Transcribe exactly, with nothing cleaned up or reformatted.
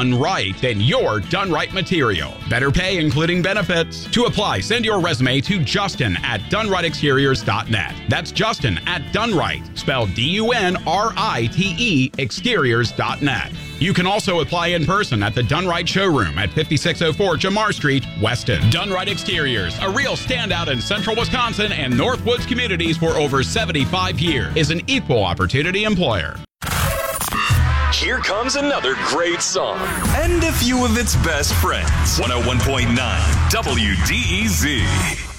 done right, then you're done right material. Better pay, including benefits. To apply, send your resume to Justin at done right exteriors dot net. That's Justin at Dunright, spelled D U N R I T E, exteriors dot net. You can also apply in person at the Dunright Showroom at fifty-six oh four Jamar Street, Weston. Dunright Exteriors, a real standout in central Wisconsin and Northwoods communities for over seventy-five years, is an equal opportunity employer. Here comes another great song. And a few of its best friends. one oh one point nine W D E Z.